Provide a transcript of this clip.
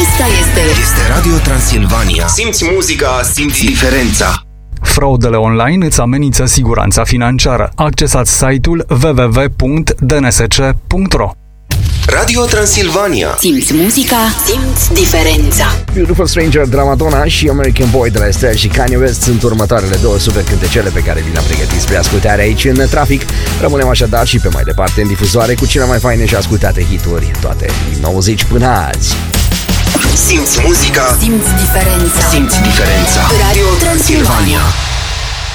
Este Radio Transilvania. Simți muzica, simți diferența. Fraudele online îți amenință siguranța financiară. Accesați site-ul www.dnsc.ro. Radio Transilvania. Simți muzica, simți diferența. Beautiful Stranger, Dra Madonna și American Boy de la Estelle și Kanye West sunt următoarele două super cântecele pe care vi le-am pregătit spre ascultare aici în trafic. Rămânem așadar și pe mai departe în difuzoare cu cele mai faine și ascultate hituri, toate din 90 până azi. Simți muzica, simți diferența. Simți diferența. Radio Transilvania.